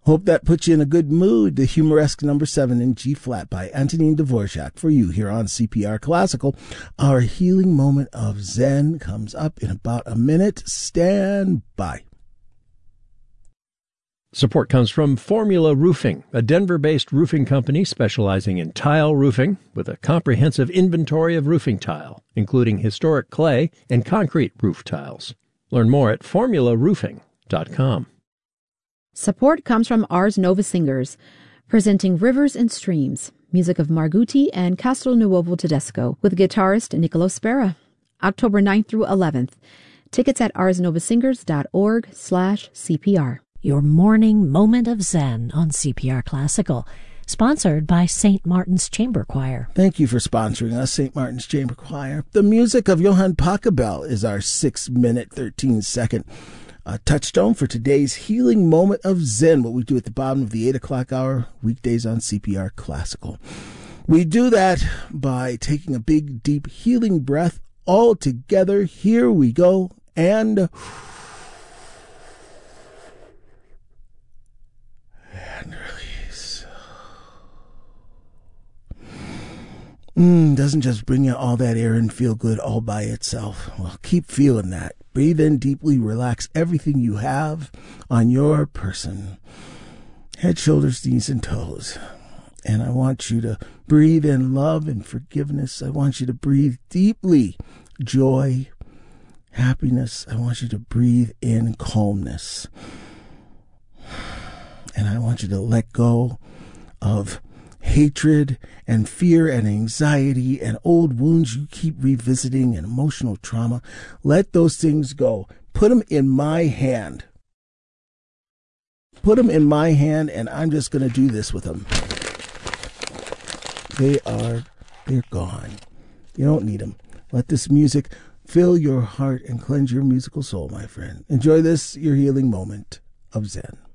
Hope that puts you in a good mood. The Humoresque number 7 in G-flat by Antonin Dvorak for you here on CPR Classical. Our healing moment of Zen comes up in about a minute. Stand by. Support comes from Formula Roofing, a Denver-based roofing company specializing in tile roofing with a comprehensive inventory of roofing tile, including historic clay and concrete roof tiles. Learn more at formularoofing.com. Support comes from Ars Nova Singers, presenting Rivers and Streams, music of Margutti and Castelnuovo Tedesco, with guitarist Niccolo Spera. October 9th through 11th. Tickets at arsnovasingers.org/CPR. Your morning moment of Zen on CPR Classical, sponsored by St. Martin's Chamber Choir. Thank you for sponsoring us, St. Martin's Chamber Choir. The music of Johann Pachelbel is our 6-minute, 13-second touchstone for today's healing moment of Zen, what we do at the bottom of the 8 o'clock hour, weekdays on CPR Classical. We do that by taking a big, deep, healing breath all together. Here we go, and release. Doesn't just bring you all that air and feel good all by itself. Well, keep feeling that. Breathe in deeply, relax everything you have on your person. Head, shoulders, knees, and toes. And I want you to breathe in love and forgiveness. I want you to breathe deeply joy, happiness. I want you to breathe in calmness. And I want you to let go of hatred and fear and anxiety and old wounds you keep revisiting and emotional trauma. Let those things go. Put them in my hand. Put them in my hand, and I'm just going to do this with them. They're gone. You don't need them. Let this music fill your heart and cleanse your musical soul, my friend. Enjoy this, your healing moment of Zen.